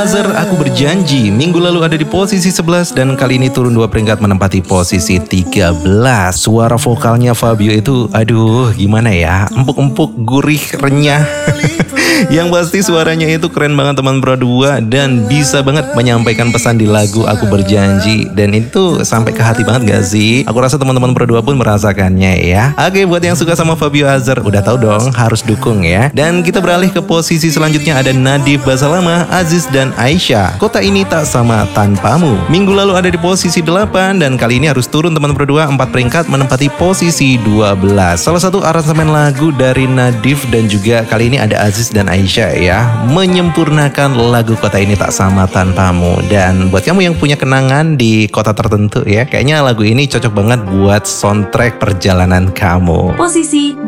Azhar, Aku Berjanji minggu lalu ada di posisi 11 dan kali ini turun 2 peringkat menempati posisi 13. Suara vokalnya Fabio itu aduh gimana ya, empuk-empuk, gurih, renyah. Yang pasti suaranya itu keren banget teman Pro 2 dan bisa banget menyampaikan pesan di lagu Aku Berjanji, dan itu sampai ke hati banget gak sih? Aku rasa teman-teman Pro 2 pun merasakannya ya. Oke, buat yang suka sama Fabio Azhar udah tahu dong harus dukung ya. Dan kita beralih ke posisi selanjutnya, ada Nadif Basalamah, Aziz dan Aisyah. Kota Ini Tak Sama Tanpamu. Minggu lalu ada di posisi 8 dan kali ini harus turun teman Pro 2 4 peringkat menempati posisi 12. Salah satu aransemen lagu dari Nadif dan juga kali ini ada Aziz dan Aisyah ya, menyempurnakan lagu Kota Ini Tak Sama Tanpamu. Dan buat kamu yang punya kenangan di kota tertentu ya, kayaknya lagu ini cocok banget buat soundtrack perjalanan kamu. Posisi